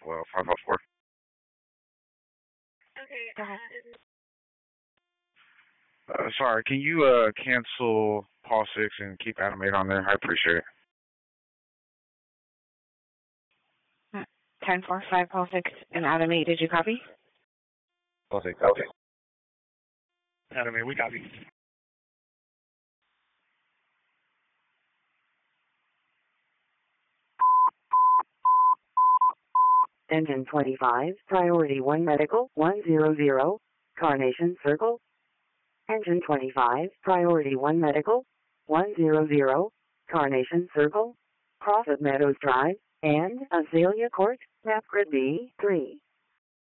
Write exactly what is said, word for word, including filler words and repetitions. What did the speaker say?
well, five five four. Okay. Uh, Uh, sorry, can you uh cancel Paul six and keep Adam eight on there? I appreciate it. ten four five Paul six and Adam eight. Did you copy? Paul six, okay. Adam eight, we copy. Engine twenty-five, Priority one Medical, one zero zero, Carnation Circle. Engine twenty-five, Priority one Medical, one zero zero, Carnation Circle, Prophet Meadows Drive, and Azalea Court, Map Grid B three.